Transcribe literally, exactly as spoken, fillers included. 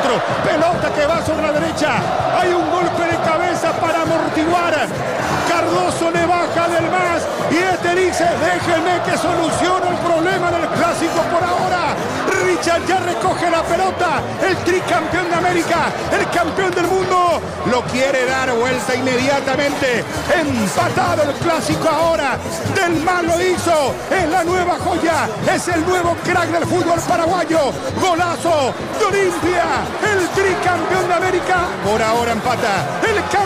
centro. Pelota que va sobre la derecha. Hay un golpe de cabeza para amortiguar. Cardoso le baja del más. Y este dice, déjenme que solucione el problema del clásico por ahora. Richard ya recoge la pelota. El tricampeón de América, el campeón del mundo, lo quiere dar vuelta inmediatamente. Empatado el clásico ahora. Del Más lo hizo. Es la nueva joya. Es el nuevo crack del fútbol paraguayo. Golazo de Olimpia. El tricampeón de América. Por ahora empata. El campeón.